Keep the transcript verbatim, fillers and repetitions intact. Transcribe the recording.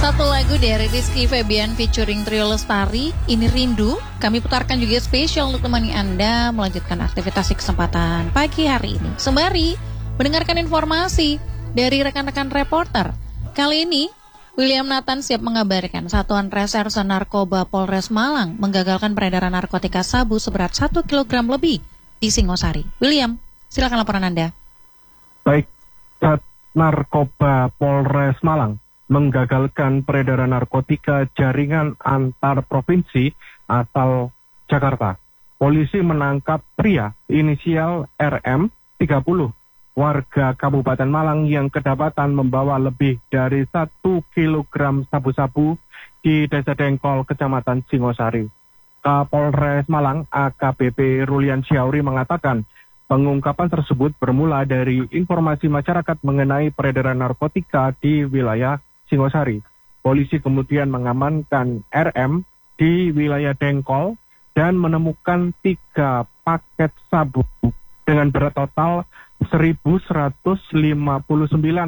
Satu lagu dari Rizky Febian featuring Trio Lestari, Ini Rindu. Kami putarkan juga spesial untuk temani Anda melanjutkan aktivitas di kesempatan pagi hari ini. Sembari mendengarkan informasi dari rekan-rekan reporter. Kali ini, William Nathan siap mengabarkan Satuan Reserse Narkoba Polres Malang menggagalkan peredaran narkotika sabu seberat satu kilogram lebih di Singosari. William, silakan laporan Anda. Baik, Sat Narkoba Polres Malang menggagalkan peredaran narkotika jaringan antar provinsi asal Jakarta. Polisi menangkap pria inisial R M tiga puluh, warga Kabupaten Malang yang kedapatan membawa lebih dari satu kilogram sabu-sabu di Desa Dengkol, Kecamatan Singosari. Kapolres Malang A K B P Rulian Syauri mengatakan pengungkapan tersebut bermula dari informasi masyarakat mengenai peredaran narkotika di wilayah Singosari. Polisi kemudian mengamankan R M di wilayah Dengkol dan menemukan tiga paket sabu dengan berat total seribu seratus lima puluh sembilan